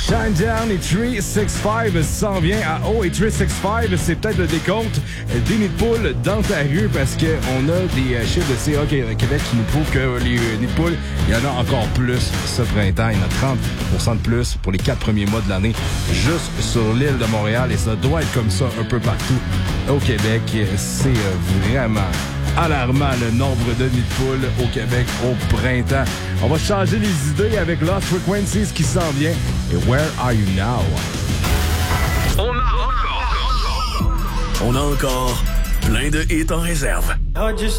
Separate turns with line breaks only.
Shinedown et 365 s'en vient à haut et 365, c'est peut-être le décompte des nids de poules dans ta rue parce qu'on a des chiffres de CA Québec qui nous prouvent que les nids de poules, il y en a encore plus ce printemps. Il y en a 30% de plus pour les 4 premiers mois de l'année juste sur l'île de Montréal et ça doit être comme ça un peu partout au Québec. C'est vraiment alarmant le nombre de nids de poules au Québec au printemps. On va changer les idées avec Lost Frequencies qui s'en vient. Et Where Are You Now?
On a encore plein de hits en réserve.